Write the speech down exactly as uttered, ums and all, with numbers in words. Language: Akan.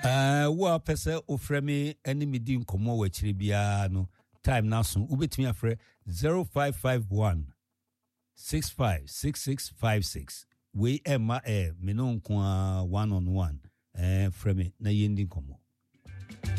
Uh, wa pese ofremi eni mi di nkomo wa chiri bia no time na so ubetimi afre zero five five one six five six six five six we emma e me no nko one on one eh fremi na yendi nkomo